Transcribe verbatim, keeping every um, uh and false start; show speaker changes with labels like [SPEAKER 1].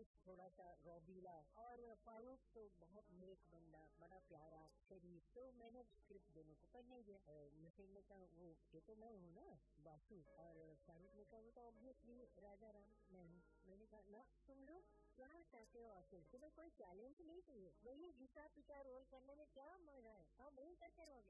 [SPEAKER 1] थोड़ा सा रौबीला, और फारूक तो बहुत नेक बंदा, बड़ा प्यारा शरीफ। तो मैंने स्क्रिप्ट दोनों को पढ़ने दिया। नसीम ने कहा वो ये तो मैं हूँ ना बासु, और फारूक ने कहा वो तो ऑब्वियसली राजा राम मैं हूँ। मैंने कहा ना तुम लोग क्या चाहते हो आखिर, तुम्हें कोई चैलेंज नहीं चाहिए, वही घिसा पिटा रोल करने में क्या मजा है, हाँ वही करते रहोगे।